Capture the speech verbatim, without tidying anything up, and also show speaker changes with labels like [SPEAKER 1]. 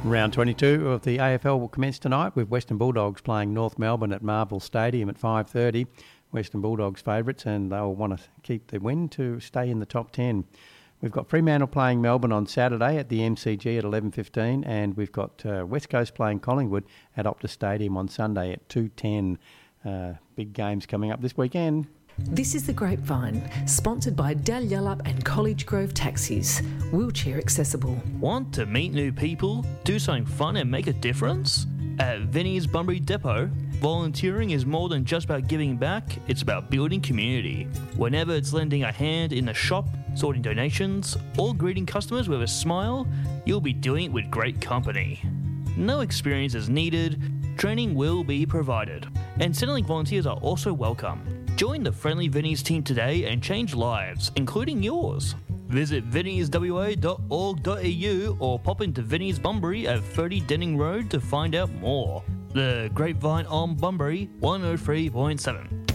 [SPEAKER 1] Round twenty-two of the A F L will commence tonight with Western Bulldogs playing North Melbourne at Marvel Stadium at five thirty. Western Bulldogs favourites, and they'll want to keep the win to stay in the top ten. We've got Fremantle playing Melbourne on Saturday at the M C G at eleven fifteen, and we've got uh, West Coast playing Collingwood at Optus Stadium on Sunday at two ten. Uh, big games coming up this weekend.
[SPEAKER 2] This is The Grapevine, sponsored by Dal Yallop and College Grove Taxis, wheelchair accessible.
[SPEAKER 3] Want to meet new people, do something fun and make a difference? At Vinnie's Bunbury Depot, volunteering is more than just about giving back, it's about building community. Whenever it's lending a hand in the shop, sorting donations, or greeting customers with a smile, you'll be doing it with great company. No experience is needed, training will be provided, and Centrelink volunteers are also welcome. Join the Friendly Vinnies team today and change lives, including yours. Visit vinnies w a dot org dot a u or pop into Vinnie's Bunbury at thirty Denning Road to find out more. The Grapevine on Bunbury, one oh three point seven.